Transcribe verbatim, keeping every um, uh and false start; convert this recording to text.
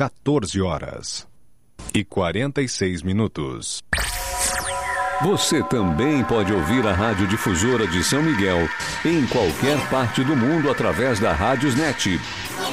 quatorze horas e quarenta e seis minutos. Você também pode ouvir a Rádio Difusora de São Miguel em qualquer parte do mundo através da Rádiosnet.